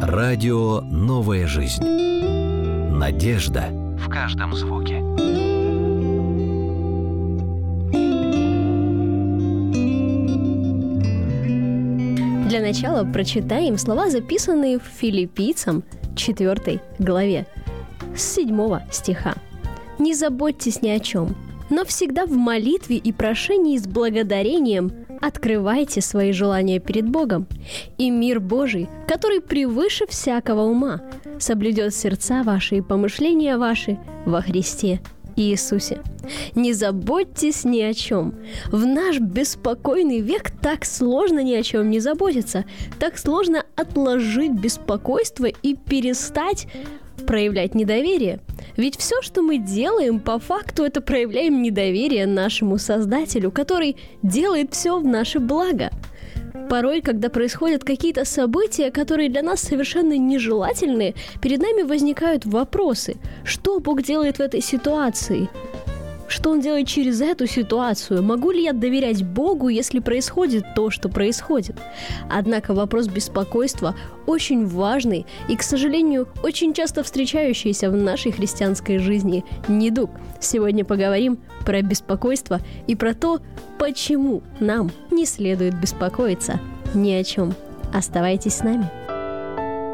Радио «Новая жизнь». Надежда в каждом звуке. Для начала прочитаем слова, записанные в Филиппийцам 4 главе, с 7 стиха. «Не заботьтесь ни о чем, но всегда в молитве и прошении с благодарением открывайте свои желания перед Богом, и мир Божий, который превыше всякого ума, соблюдет сердца ваши и помышления ваши во Христе Иисусе. Не заботьтесь ни о чем. В наш беспокойный век так сложно ни о чем не заботиться, так сложно отложить беспокойство и перестать проявлять недоверие. Ведь все, что мы делаем, по факту это проявляем недоверие нашему Создателю, который делает все в наше благо. Порой, когда происходят какие-то события, которые для нас совершенно нежелательны, перед нами возникают вопросы. Что Бог делает в этой ситуации? Что Он делает через эту ситуацию? Могу ли я доверять Богу, если происходит то, что происходит? Однако вопрос беспокойства очень важный и, к сожалению, очень часто встречающийся в нашей христианской жизни недуг. Сегодня поговорим про беспокойство и про то, почему нам не следует беспокоиться ни о чем. Оставайтесь с нами.